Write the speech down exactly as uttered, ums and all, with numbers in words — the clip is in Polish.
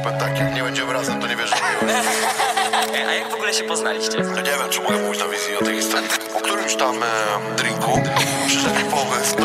powiem tak, jak nie będziemy razem, to nie wierzę w miłość. A jak w ogóle się poznaliście? No nie wiem, czy mogę mówić na wizji o tej historii. Po którymś tam e, drinku przyszedł mi pomysł,